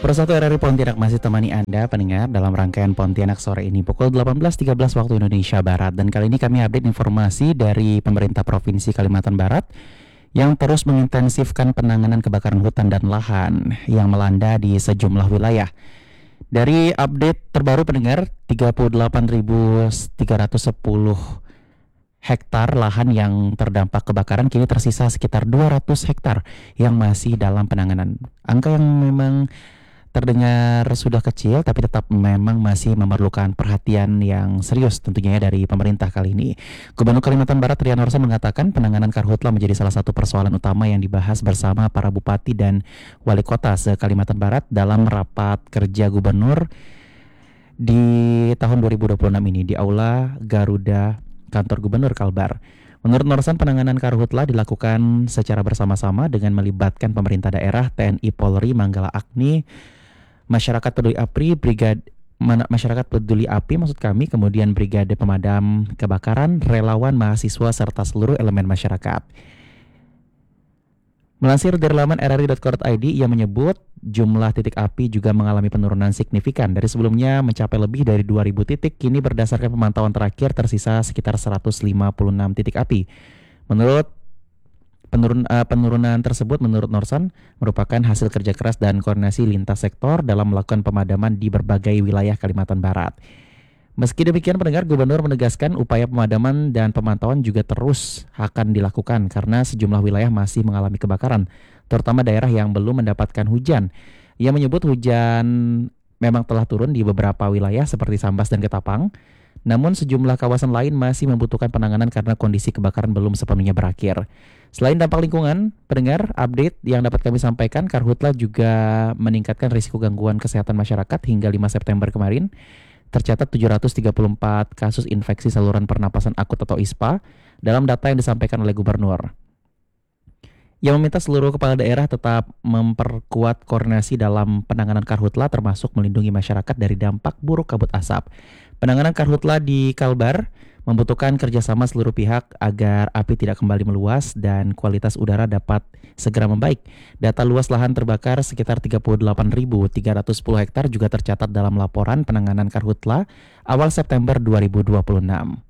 Persatu RRI Pontianak masih temani Anda pendengar dalam rangkaian Pontianak sore ini pukul 18.13 waktu Indonesia Barat. Dan kali ini kami update informasi dari pemerintah Provinsi Kalimantan Barat yang terus mengintensifkan penanganan kebakaran hutan dan lahan yang melanda di sejumlah wilayah. Dari update terbaru pendengar, 38.310 hektar lahan yang terdampak kebakaran kini tersisa sekitar 200 hektar yang masih dalam penanganan. Angka yang memang terdengar sudah kecil tapi tetap memang masih memerlukan perhatian yang serius tentunya ya dari pemerintah kali ini. Gubernur Kalimantan Barat Rian Norsan mengatakan penanganan karhutla menjadi salah satu persoalan utama yang dibahas bersama para bupati dan wali kota se-Kalimantan Barat dalam rapat kerja gubernur di tahun 2026 ini di Aula Garuda Kantor Gubernur Kalbar. Menurut Norsan, penanganan karhutla dilakukan secara bersama-sama dengan melibatkan pemerintah daerah, TNI, Polri, Manggala Agni, Masyarakat Peduli Api maksud kami, kemudian Brigade Pemadam Kebakaran, relawan, mahasiswa, serta seluruh elemen masyarakat. Melansir dari laman rri.co.id, ia menyebut jumlah titik api juga mengalami penurunan signifikan. Dari sebelumnya mencapai lebih dari 2.000 titik, kini berdasarkan pemantauan terakhir tersisa sekitar 156 titik api. Penurunan tersebut menurut Norsan merupakan hasil kerja keras dan koordinasi lintas sektor dalam melakukan pemadaman di berbagai wilayah Kalimantan Barat. Meski demikian, pendengar, gubernur menegaskan upaya pemadaman dan pemantauan juga terus akan dilakukan karena sejumlah wilayah masih mengalami kebakaran, terutama daerah yang belum mendapatkan hujan. Ia menyebut hujan memang telah turun di beberapa wilayah seperti Sambas dan Ketapang, namun sejumlah kawasan lain masih membutuhkan penanganan karena kondisi kebakaran belum sepenuhnya berakhir. Selain dampak lingkungan, pendengar, update yang dapat kami sampaikan, karhutla juga meningkatkan risiko gangguan kesehatan masyarakat. Hingga 5 September kemarin, tercatat 734 kasus infeksi saluran pernapasan akut atau ISPA dalam data yang disampaikan oleh gubernur. Ia meminta seluruh kepala daerah tetap memperkuat koordinasi dalam penanganan karhutla termasuk melindungi masyarakat dari dampak buruk kabut asap. Penanganan karhutla di Kalbar membutuhkan kerjasama seluruh pihak agar api tidak kembali meluas dan kualitas udara dapat segera membaik. Data luas lahan terbakar sekitar 38.310 hektar juga tercatat dalam laporan penanganan karhutla awal September 2026.